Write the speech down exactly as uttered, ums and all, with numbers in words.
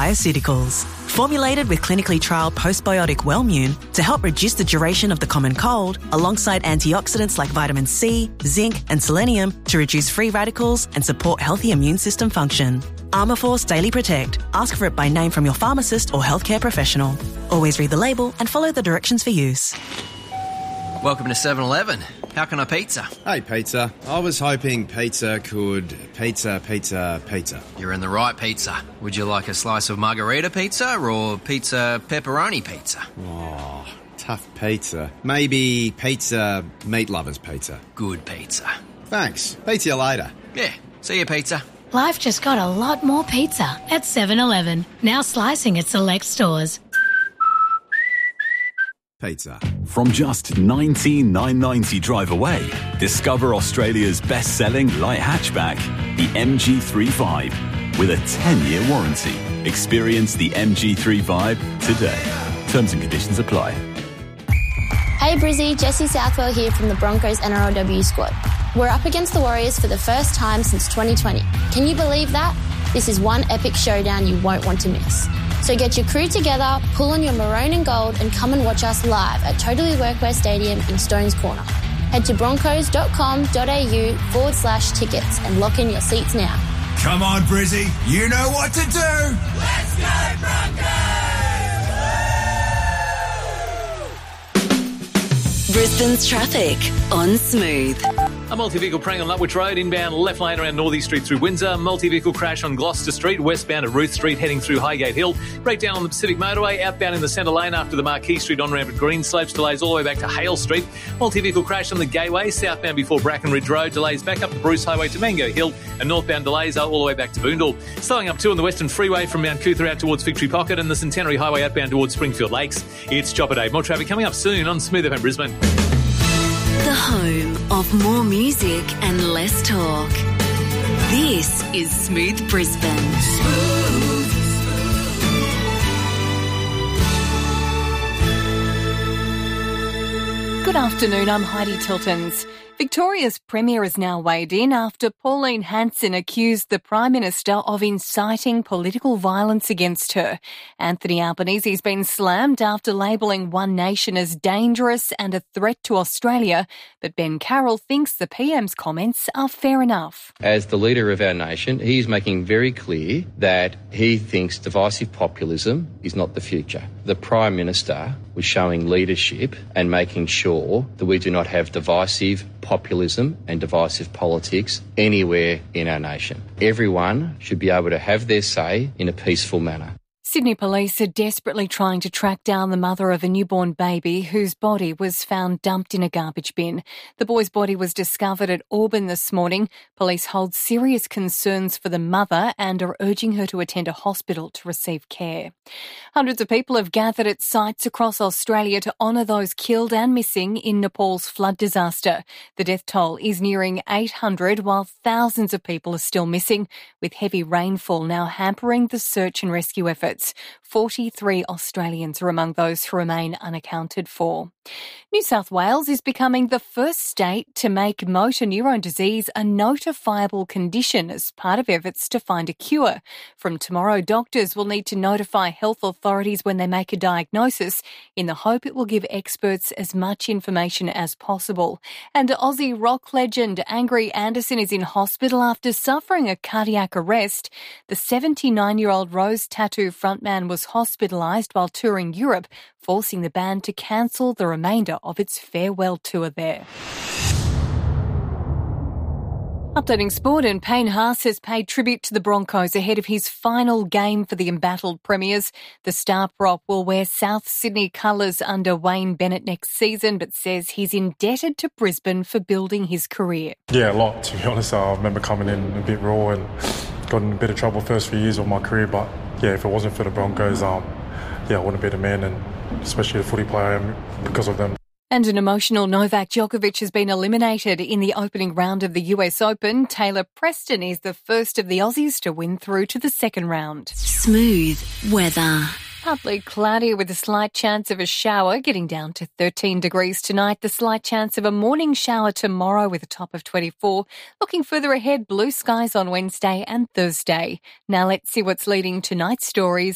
Bioceuticals. Formulated with clinically trialled postbiotic Wellmune to help reduce the duration of the common cold, alongside antioxidants like vitamin C, zinc and selenium to reduce free radicals and support healthy immune system function. Armourforce Daily Protect. Ask for it by name from your pharmacist or healthcare professional. Always read the label and follow the directions for use. Welcome to seven eleven. How can I pizza? Hey, pizza. I was hoping pizza could... Pizza, pizza, pizza. You're in the right pizza. Would you like a slice of margarita pizza or pizza pepperoni pizza? Oh, tough pizza. Maybe pizza meat lovers pizza. Good pizza. Thanks. Pizza you later. Yeah. See you, pizza. Life just got a lot more pizza at seven eleven. Now slicing at select stores. Pizza. From just nineteen thousand nine hundred ninety drive away, discover Australia's best-selling light hatchback, the M G three Vibe, with a ten-year warranty. Experience the M G three Vibe today. Terms and conditions apply. Hey Brizzy, Jessie Southwell here from the Broncos N R L W squad. We're up against the Warriors for the first time since twenty twenty. Can you believe that? This is one epic showdown you won't want to miss. So get your crew together, pull on your maroon and gold and come and watch us live at Totally Workwear Stadium in Stones Corner. Head to broncos.com.au forward slash tickets and lock in your seats now. Come on, Brizzy, you know what to do. Let's go, Broncos! Brisbane's traffic on Smooth. A multi-vehicle praying on Lutwyche Road, inbound left lane around Northey Street through Windsor. Multi-vehicle crash on Gloucester Street, westbound at Ruth Street, heading through Highgate Hill. Breakdown on the Pacific Motorway, outbound in the centre lane after the Marquee Street on-ramp at Greenslopes. Delays all the way back to Hale Street. Multi-vehicle crash on the Gateway, southbound before Brackenridge Road. Delays back up the Bruce Highway to Mango Hill. And northbound delays are all the way back to Boondall. Slowing up too on the Western Freeway from Mount Cootha out towards Victory Pocket and the Centenary Highway outbound towards Springfield Lakes. It's Chopper Day. More traffic coming up soon on Smooth F M Brisbane. The home of more music and less talk. This is Smooth Brisbane. Smooth. Good afternoon, I'm Heidi Tiltons. Victoria's Premier has now weighed in after Pauline Hanson accused the Prime Minister of inciting political violence against her. Anthony Albanese's been slammed after labelling One Nation as dangerous and a threat to Australia, but Ben Carroll thinks the P M's comments are fair enough. As the leader of our nation, he is making very clear that he thinks divisive populism is not the future. The Prime Minister was showing leadership and making sure that we do not have divisive populism and divisive politics anywhere in our nation. Everyone should be able to have their say in a peaceful manner. Sydney police are desperately trying to track down the mother of a newborn baby whose body was found dumped in a garbage bin. The boy's body was discovered at Auburn this morning. Police hold serious concerns for the mother and are urging her to attend a hospital to receive care. Hundreds of people have gathered at sites across Australia to honour those killed and missing in Nepal's flood disaster. The death toll is nearing eight hundred, while thousands of people are still missing, with heavy rainfall now hampering the search and rescue efforts. forty-three Australians are among those who remain unaccounted for. New South Wales is becoming the first state to make motor neurone disease a notifiable condition as part of efforts to find a cure. From tomorrow, doctors will need to notify health authorities when they make a diagnosis in the hope it will give experts as much information as possible. And Aussie rock legend Angry Anderson is in hospital after suffering a cardiac arrest. The seventy-nine-year-old Rose Tattoo frontman was hospitalised while touring Europe, forcing the band to cancel the remainder of its farewell tour there. Updating sport, and Payne Haas has paid tribute to the Broncos ahead of his final game for the embattled Premiers. The star prop will wear South Sydney colours under Wayne Bennett next season, but says he's indebted to Brisbane for building his career. Yeah, a lot, to be honest. I remember coming in a bit raw and got in a bit of trouble first few years of my career, but yeah, if it wasn't for the Broncos, um, yeah, I wouldn't be the man, and especially the footy player I am because of them. And an emotional Novak Djokovic has been eliminated in the opening round of the U S Open. Taylor Preston is the first of the Aussies to win through to the second round. Smooth weather. Partly cloudy with a slight chance of a shower, getting down to thirteen degrees tonight. The slight chance of a morning shower tomorrow with a top of twenty-four. Looking further ahead, blue skies on Wednesday and Thursday. Now let's see what's leading tonight's stories